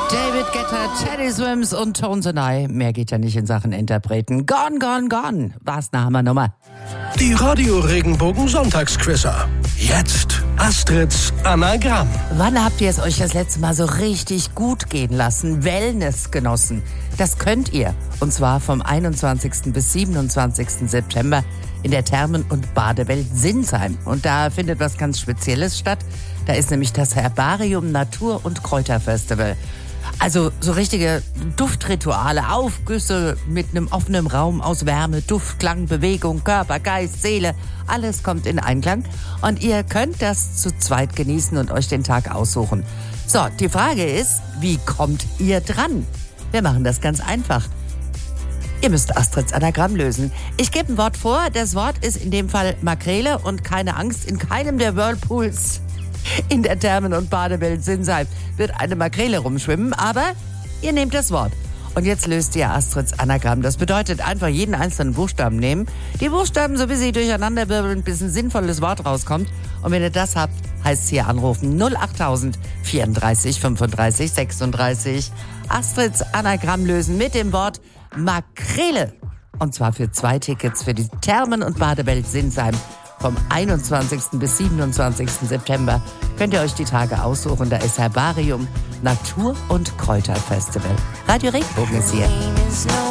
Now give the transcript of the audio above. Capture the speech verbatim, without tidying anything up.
David Guetta, Teddy Swims und Tones and I. Mehr geht ja nicht in Sachen Interpreten. Gone, gone, gone. War's eine Hammernummer. Die Radio Regenbogen Sonntagsquizzer. Jetzt Astrids Anagramm. Wann habt ihr es euch das letzte Mal so richtig gut gehen lassen? Wellness genossen. Das könnt ihr. Und zwar vom einundzwanzigsten bis siebenundzwanzigsten September in der Thermen- und Badewelt Sinsheim. Und da findet was ganz Spezielles statt. Da ist nämlich das Herbarium Natur- und Kräuterfestival. Also so richtige Duftrituale, Aufgüsse mit einem offenen Raum aus Wärme, Duft, Klang, Bewegung, Körper, Geist, Seele. Alles kommt in Einklang und ihr könnt das zu zweit genießen und euch den Tag aussuchen. So, die Frage ist, wie kommt ihr dran? Wir machen das ganz einfach. Ihr müsst Astrids Anagramm lösen. Ich gebe ein Wort vor. Das Wort ist in dem Fall Makrele und keine Angst, in keinem der Whirlpools in der Thermen- und Badewelt Sinsheim wird eine Makrele rumschwimmen, aber ihr nehmt das Wort. Und jetzt löst ihr Astrids Anagramm. Das bedeutet einfach jeden einzelnen Buchstaben nehmen, die Buchstaben so wie sie durcheinander wirbeln, bis ein sinnvolles Wort rauskommt. Und wenn ihr das habt, heißt es hier anrufen null achttausend vierunddreißig fünfunddreißig sechsunddreißig. Astrids Anagramm lösen mit dem Wort Makrele. Und zwar für zwei Tickets für die Thermen- und Badewelt Sinsheim. Vom einundzwanzigsten bis siebenundzwanzigsten September könnt ihr euch die Tage aussuchen. Da ist Herbarium, Natur- und Kräuterfestival. Radio Regenbogen ist hier.